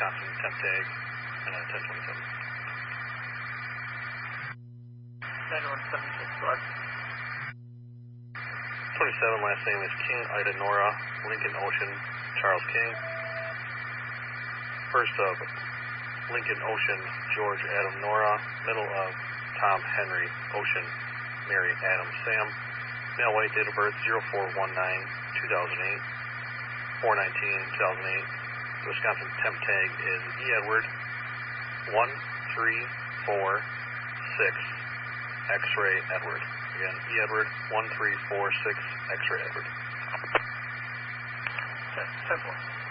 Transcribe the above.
Wisconsin temp tag, and 1027. 9176, go ahead. 27, last name is King, Ida Nora, Lincoln Ocean, Charles King. First of Lincoln Ocean, George Adam Nora. Middle of Tom Henry Ocean, Mary Adam Sam. Male white, date of birth 0419-2008, 4/19/2008. Wisconsin temp tag is E. Edward 1346 X-ray Edward. Again, E. Edward 1346 X-ray Edward. Okay, 10-4.